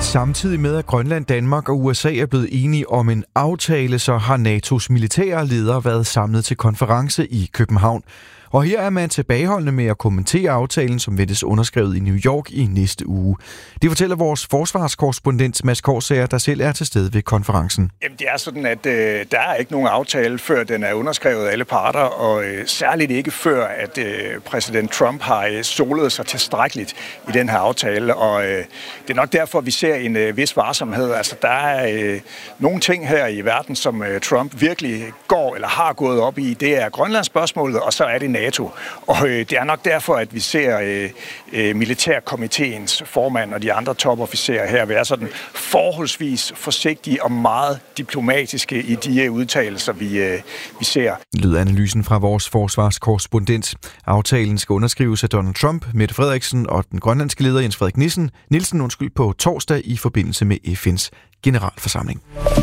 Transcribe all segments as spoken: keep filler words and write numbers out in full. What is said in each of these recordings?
Samtidig med, at Grønland, Danmark og U S A er blevet enige om en aftale, så har NATO's militære ledere været samlet til konference i København. Og her er man tilbageholdende med at kommentere aftalen, som ventes underskrevet i New York i næste uge. Det fortæller vores forsvarskorrespondent Mads Korsager, der selv er til stede ved konferencen. Jamen, det er sådan, at øh, der er ikke nogen aftale, før den er underskrevet af alle parter, og øh, særligt ikke før, at øh, præsident Trump har øh, solet sig tilstrækkeligt i den her aftale. Og øh, det er nok derfor, vi ser en øh, vis varsomhed. Altså, der er øh, nogle ting her i verden, som øh, Trump virkelig går eller har gået op i. Det er Grønlandsspørgsmålet, og så er det NATO. Og øh, det er nok derfor, at vi ser øh, øh, militærkomiteens formand og de andre topofficerer her være sådan forholdsvis forsigtige og meget diplomatiske i de øh, udtalelser, vi, øh, vi ser. Lyder analysen fra vores forsvarskorrespondent. Aftalen skal underskrives af Donald Trump, Mette Frederiksen og den grønlandske leder Jens Frederik Nielsen, Nielsen undskyld, på torsdag i forbindelse med F N's generalforsamling.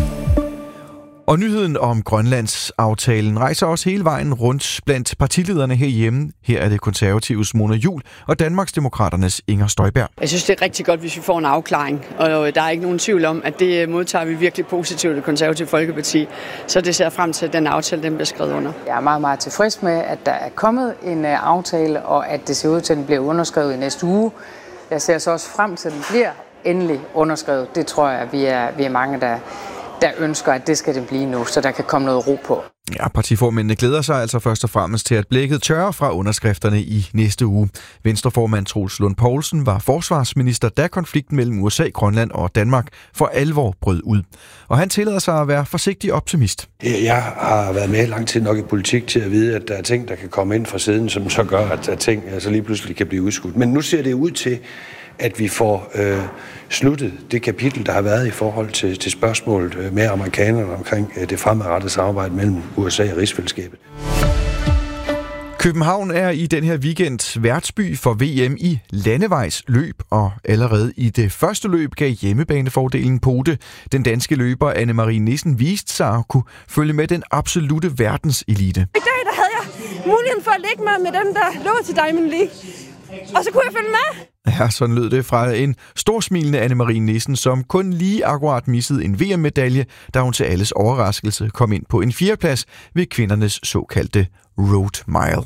Og nyheden om Grønlandsaftalen rejser også hele vejen rundt blandt partilederne herhjemme. Her er det konservatives Mona Juul og Danmarksdemokraternes Inger Støjberg. Jeg synes, det er rigtig godt, hvis vi får en afklaring. Og der er ikke nogen tvivl om, at det modtager vi virkelig positivt i det konservative Folkeparti. Så det ser frem til, at den aftale den bliver skrevet under. Jeg er meget, meget tilfreds med, at der er kommet en aftale, og at det ser ud til, at den bliver underskrevet i næste uge. Jeg ser så også frem til, at den bliver endelig underskrevet. Det tror jeg, vi er, vi er mange, der... der ønsker, at det skal det blive nu, så der kan komme noget ro på. Ja, partiformændene glæder sig altså først og fremmest til, at blækket tørrer fra underskrifterne i næste uge. Venstreformand Troels Lund Poulsen var forsvarsminister, da konflikten mellem U S A, Grønland og Danmark for alvor brød ud. Og han tillader sig at være forsigtig optimist. Jeg har været med lang tid nok i politik til at vide, at der er ting, der kan komme ind fra siden, som så gør, at ting altså lige pludselig kan blive udskudt. Men nu ser det ud til, at vi får øh, sluttet det kapitel, der har været i forhold til, til spørgsmålet øh, med amerikanerne omkring øh, det fremadrettede samarbejde mellem U S A og rigsfællesskabet. København er i den her weekend værtsby for V M i landevejsløb, og allerede i det første løb gav hjemmebanefordelen Pote. Den danske løber Anne-Marie Nissen viste sig at kunne følge med den absolute verdenselite. I dag der havde jeg muligheden for at ligge med, med dem, der lå til Diamond League. Og så kunne jeg følge med. Ja, sådan lød det fra en storsmilende Anne-Marie Nissen, som kun lige akkurat missede en V M-medalje, da hun til alles overraskelse kom ind på en fjerdeplads ved kvindernes såkaldte Road Mile.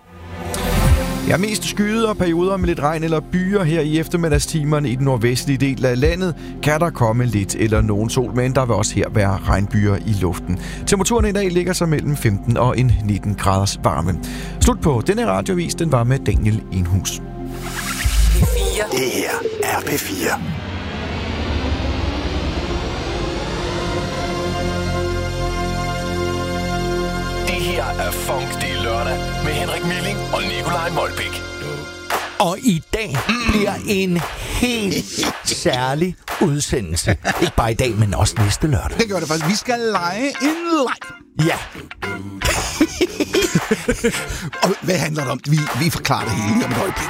Ja, mest skyde og perioder med lidt regn eller byer her i eftermiddagstimerne i den nordvestlige del af landet. Kan der komme lidt eller nogen sol, men der vil også her være regnbyer i luften. Temperaturen i dag ligger sig mellem femten og nitten graders varme. Slut på denne radiovis, den var med Daniel Enhus. Det her er P fire. Det her er Funk, det er lørdag med Henrik Milling og Nikolaj Molbæk. Og i dag bliver en helt særlig udsendelse. Ikke bare i dag, men også næste lørdag. Det gør det faktisk. Vi skal lege en leg. Ja. Og hvad handler det om? Vi, vi forklarer det hele om et øjeblik.